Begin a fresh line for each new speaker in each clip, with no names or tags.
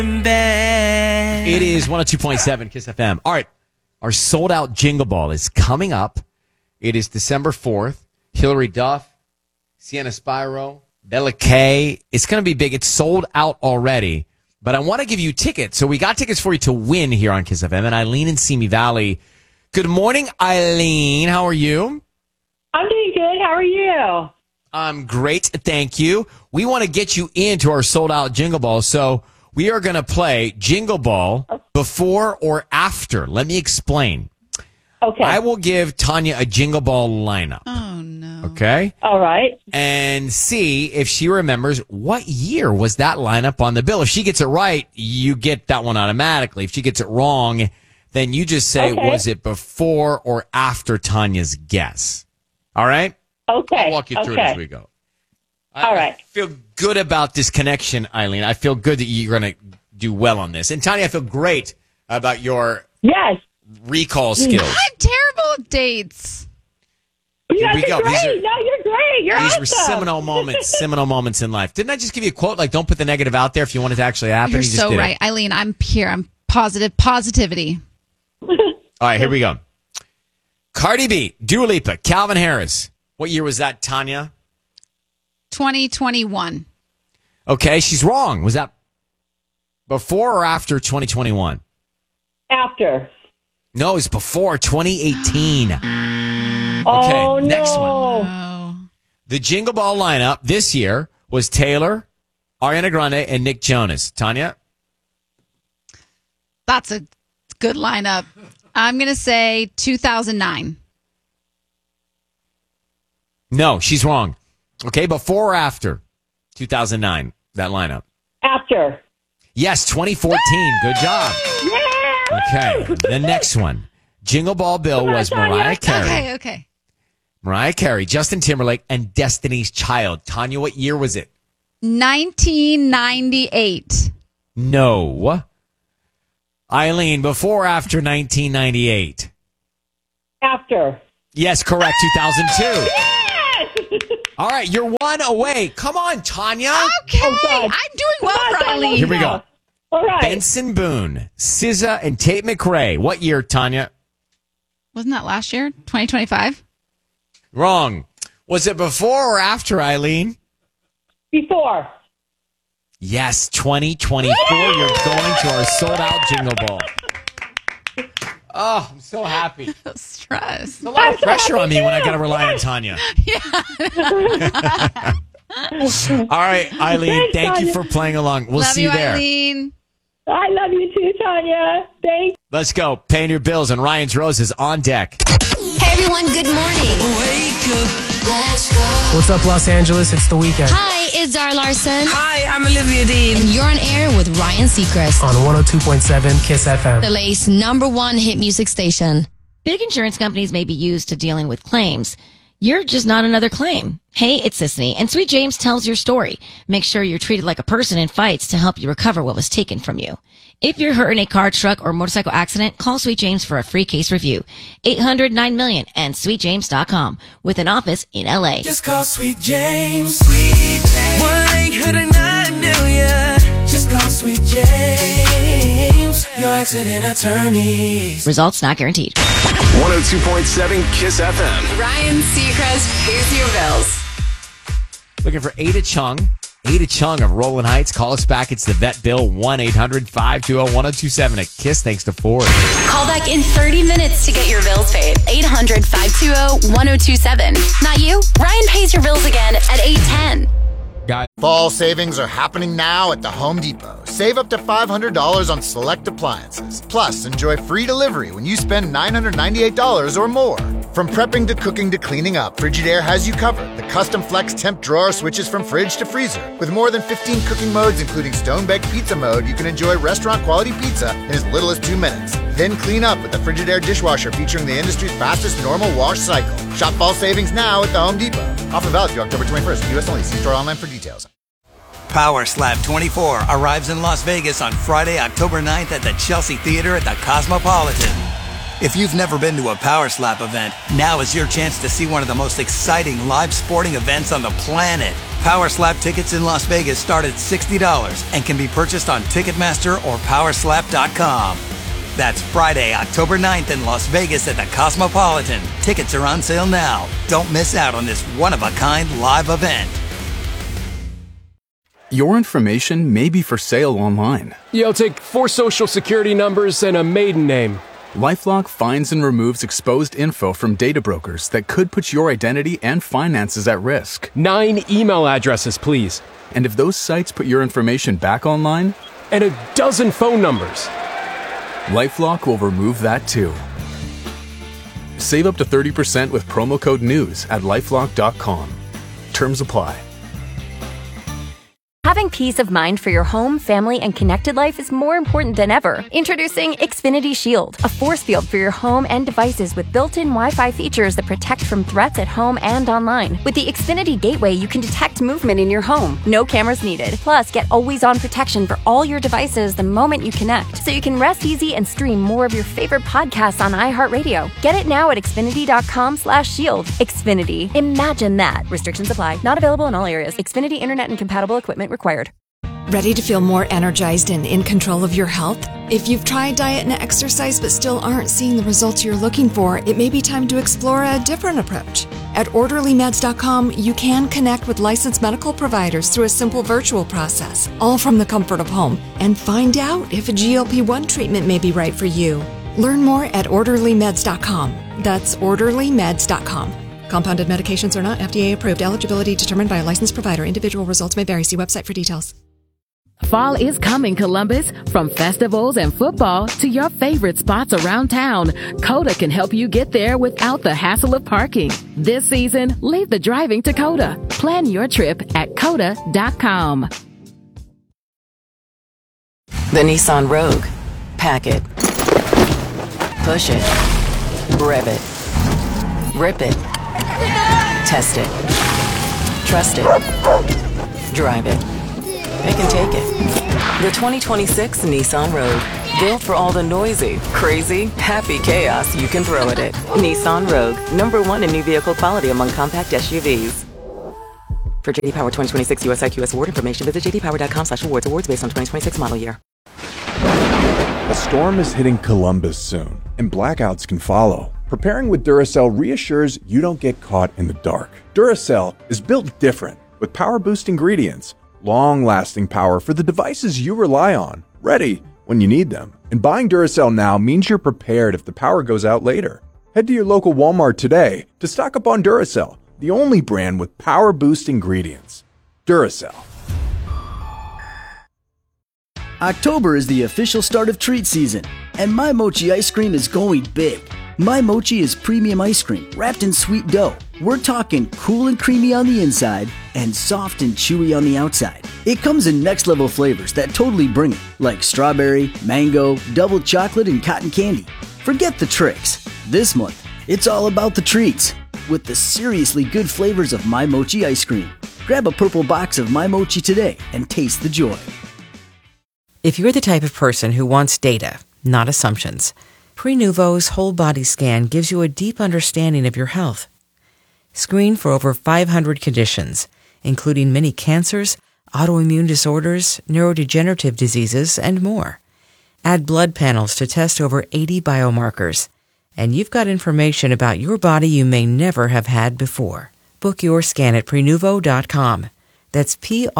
It is 102.7 Kiss FM. All right. Our sold out Jingle Ball is coming up. It is December 4th. Hillary Duff, Sienna Spyro, Bella Kay. It's going to be big. It's sold out already. But I want to give you tickets. So we got tickets for you to win here on Kiss FM. And Eileen in Simi Valley. Good morning, Eileen. How are you?
I'm doing good. How are you?
I'm great. Thank you. We want to get you into our sold out Jingle Ball. So we are going to play Jingle Ball before or after. Let me explain.
Okay.
I will give Tanya a Jingle Ball lineup.
Oh, no.
Okay?
All right.
And see if she remembers what year was that lineup on the bill. If she gets it right, you get that one automatically. If she gets it wrong, then you just say, was it before or after Tanya's guess? All right?
Okay.
I'll walk you through it as we go.
All right.
I feel good about this connection, Eileen. I feel good that you're going to do well on this. And Tanya, I feel great about your recall skills.
I'm terrible at dates.
You
Here we go.
Great. You're great. You're
These
awesome.
were seminal moments in life. Didn't I just give you a quote? Like, don't put the negative out there if you want it to actually happen.
You're
You just
so
did
right.
it.
Eileen, I'm here. I'm positive. Positivity.
All right, here we go. Cardi B, Dua Lipa, Calvin Harris. What year was that, Tanya?
2021.
Okay, she's wrong. Was that before or after 2021?
After.
No, it's before 2018.
Oh,
Okay, next one.
Oh.
The Jingle Ball lineup this year was Taylor, Ariana Grande, and Nick Jonas. Tanya?
That's a good lineup. I'm going to say 2009.
No, she's wrong. Okay, before or after 2009, that lineup?
After.
Yes, 2014. Good job.
Yeah.
Okay, the next one. Jingle Ball Bill was Mariah Carey.
Okay.
Mariah Carey, Justin Timberlake, and Destiny's Child. Tanya, what year was it?
1998.
No. Eileen, before or after 1998?
After.
Yes, correct, 2002.
Yes.
All right, you're one away. Come on, Tanya.
Okay.
Oh, God.
I'm doing well for Eileen.
Here we go.
All right.
Benson Boone, SZA, and Tate McRae. What year, Tanya?
Wasn't that last year? 2025?
Wrong. Was it before or after, Eileen?
Before.
Yes, 2024. You're going to our sold-out Jingle Ball. Oh, I'm so happy.
Stress.
There's a lot of pressure on me when I got to rely on Tanya. All right, Eileen, thank you for playing along. We'll
Love
see you there.
Eileen.
I love you too, Tanya. Thanks.
Let's go. Paying your bills, and Ryan's Roses on deck.
Hey everyone, good morning. Wake up, let's go.
What's up, Los Angeles? It's The Weeknd.
Hi, it's Zara Larson.
Hi, I'm Olivia Dean.
And you're on air with Ryan Seacrest
On 102.7 Kiss FM.
LA's #1 hit music station.
Big insurance companies may be used to dealing with claims. You're just not another claim. Hey, it's Sisney, and Sweet James tells your story. Make sure you're treated like a person in fights to help you recover what was taken from you. If you're hurt in a car, truck, or motorcycle accident, call Sweet James for a free case review. 800-9000000 and sweetjames.com with an office in LA.
Just call Sweet James. Sweet James. 1-800-9000000. Just call Sweet James. Your accident attorney.
Results not guaranteed.
102.7 Kiss FM.
Ryan Seacrest pays your bills.
Looking for Ada Chung. Ada Chung of Rolling Heights. Call us back. It's the Vet Bill, 1-800-520-1027 at KISS, thanks to Ford.
Call back in 30 minutes to get your bills paid. 800-520-1027. Not you? Ryan pays your bills again at 8:10.
Fall savings are happening now at the Home Depot. Save up to $500 on select appliances. Plus, enjoy free delivery when you spend $998 or more. From prepping to cooking to cleaning up, Frigidaire has you covered. The custom flex temp drawer switches from fridge to freezer. With more than 15 cooking modes, including stone-baked pizza mode, you can enjoy restaurant-quality pizza in as little as 2 minutes. Then clean up with the Frigidaire dishwasher featuring the industry's fastest normal wash cycle. Shop fall savings now at the Home Depot. Offer valid through October 21st. U.S. only. See store online for details.
Power Slap 24 arrives in Las Vegas on Friday, October 9th at the Chelsea Theater at the Cosmopolitan. If you've never been to a Power Slap event, now is your chance to see one of the most exciting live sporting events on the planet. Power Slap tickets in Las Vegas start at $60 and can be purchased on Ticketmaster or Powerslap.com. That's Friday, October 9th in Las Vegas at the Cosmopolitan. Tickets are on sale now. Don't miss out on this one-of-a-kind live event.
Your information may be for sale online.
Yo, take 4 social security numbers and a maiden name.
LifeLock finds and removes exposed info from data brokers that could put your identity and finances at risk.
9 email addresses, please.
And if those sites put your information back online?
And a dozen phone numbers.
LifeLock will remove that too. Save up to 30% with promo code NEWS at LifeLock.com. Terms apply.
Having peace of mind for your home, family, and connected life is more important than ever. Introducing Xfinity Shield, a force field for your home and devices with built-in Wi-Fi features that protect from threats at home and online. With the Xfinity Gateway, you can detect movement in your home. No cameras needed. Plus, get always-on protection for all your devices the moment you connect, so you can rest easy and stream more of your favorite podcasts on iHeartRadio. Get it now at Xfinity.com/shield. Xfinity. Imagine that. Restrictions apply. Not available in all areas. Xfinity Internet and compatible equipment required.
Ready to feel more energized and in control of your health? If you've tried diet and exercise but still aren't seeing the results you're looking for, it may be time to explore a different approach. At OrderlyMeds.com, you can connect with licensed medical providers through a simple virtual process, all from the comfort of home, and find out if a GLP-1 treatment may be right for you. Learn more at OrderlyMeds.com. That's OrderlyMeds.com. Compounded medications are not FDA approved. Eligibility determined by a licensed provider. Individual results may vary. See website for details.
Fall is coming, Columbus. From festivals and football to your favorite spots around town, Coda can help you get there without the hassle of parking. This season, leave the driving to Coda. Plan your trip at Coda.com.
The Nissan Rogue. Pack it. Push it. Rev it. Rip it. Test it. Trust it. Drive it. It can take it. The 2026 Nissan Rogue. Built for all the noisy, crazy, happy chaos you can throw at it. Nissan Rogue. #1 in new vehicle quality among compact SUVs. For JD Power 2026 US IQS award information, visit jdpower.com/awards. Awards based on 2026 model year.
A storm is hitting Columbus soon, and blackouts can follow. Preparing with Duracell reassures you don't get caught in the dark. Duracell is built different, with power boost ingredients, long-lasting power for the devices you rely on, ready when you need them. And buying Duracell now means you're prepared if the power goes out later. Head to your local Walmart today to stock up on Duracell, the only brand with power boost ingredients. Duracell.
October is the official start of treat season, and My Mochi ice cream is going big. My Mochi is premium ice cream wrapped in sweet dough. We're talking cool and creamy on the inside and soft and chewy on the outside. It comes in next level flavors that totally bring it, like strawberry, mango, double chocolate, and cotton candy. Forget the tricks. This month, it's all about the treats with the seriously good flavors of My Mochi ice cream. Grab a purple box of My Mochi today and taste the joy.
If you're the type of person who wants data, not assumptions, Prenuvo's whole body scan gives you a deep understanding of your health. Screen for over 500 conditions, including many cancers, autoimmune disorders, neurodegenerative diseases, and more. Add blood panels to test over 80 biomarkers, and you've got information about your body you may never have had before. Book your scan at Prenuvo.com. That's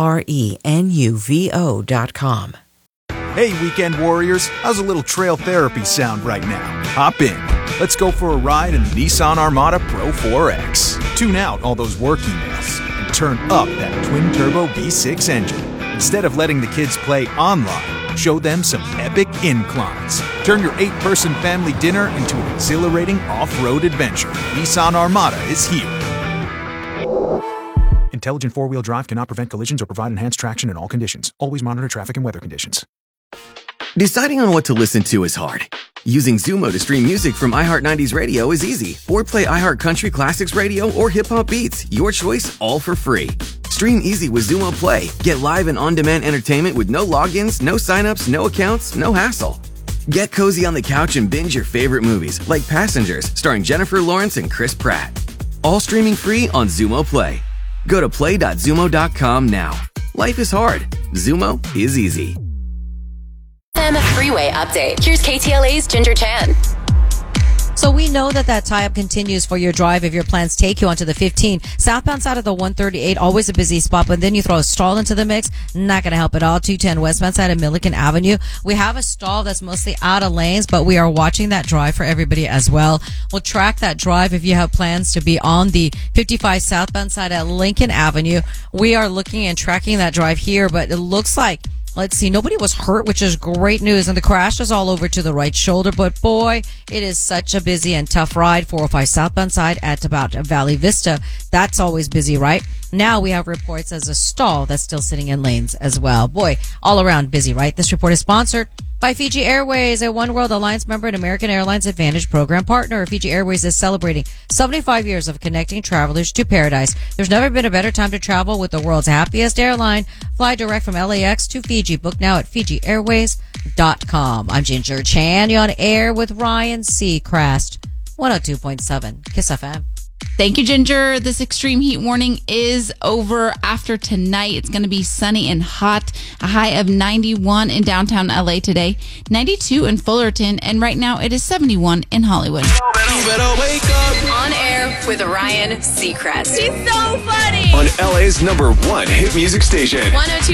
Prenuvo.com.
Hey, weekend warriors, how's a little trail therapy sound right now? Hop in. Let's go for a ride in the Nissan Armada Pro 4X. Tune out all those work emails and turn up that twin-turbo V6 engine. Instead of letting the kids play online, show them some epic inclines. Turn your 8-person family dinner into an exhilarating off-road adventure. Nissan Armada is here. Intelligent four-wheel drive cannot prevent collisions or provide enhanced traction in all conditions. Always monitor traffic and weather conditions.
Deciding on what to listen to is hard. Using Zumo to stream music from iHeart 90s Radio is easy. Or play iHeart Country Classics Radio or Hip Hop Beats. Your choice, all for free. Stream easy with Zumo Play. Get live and on-demand entertainment with no logins, no signups, no accounts, no hassle. Get cozy on the couch and binge your favorite movies, like Passengers, starring Jennifer Lawrence and Chris Pratt. All streaming free on Zumo Play. Go to play.zumo.com now. Life is hard. Zumo is easy.
Freeway update. Here's KTLA's Ginger Chan.
So we know that tie-up continues for your drive if your plans take you onto the 15. Southbound side of the 138, always a busy spot, but then you throw a stall into the mix, not going to help at all. 210 westbound side of Milliken Avenue. We have a stall that's mostly out of lanes, but we are watching that drive for everybody as well. We'll track that drive if you have plans to be on the 55 southbound side at Lincoln Avenue. We are looking and tracking that drive here, but it looks like, let's see, nobody was hurt, which is great news. And the crash is all over to the right shoulder. But boy, it is such a busy and tough ride. 405 southbound side at about Valley Vista. That's always busy, right? Now we have reports as a stall that's still sitting in lanes as well. Boy, all around busy, right? This report is sponsored by Fiji Airways, a One World Alliance member and American Airlines Advantage program partner. Fiji Airways is celebrating 75 years of connecting travelers to paradise. There's never been a better time to travel with the world's happiest airline. Fly direct from LAX to Fiji. Book now at FijiAirways.com. I'm Ginger Chan. You're on air with Ryan Seacrest. 102.7 Kiss FM.
Thank you, Ginger. This extreme heat warning is over after tonight. It's going to be sunny and hot. A high of 91 in downtown LA today, 92 in Fullerton, and right now it is 71 in Hollywood.
You better wake up.
On air with Ryan Seacrest.
He's so funny. On LA's #1 hit music station.
102.